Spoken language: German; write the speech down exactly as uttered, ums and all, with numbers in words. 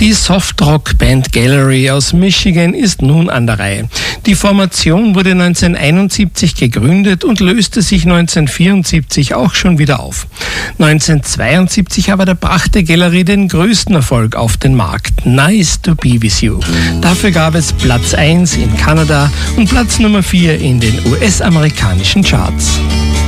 Die Softrock-Band Gallery aus Michigan ist nun an der Reihe. Die Formation wurde neunzehnhunderteinundsiebzig gegründet und löste sich neunzehnhundertvierundsiebzig auch schon wieder auf. neunzehnhundertzweiundsiebzig aber da brachte Gallery den größten Erfolg auf den Markt, Nice to Be With You. Dafür gab es Platz eins in Kanada und Platz Nummer vier in den U S-amerikanischen Charts.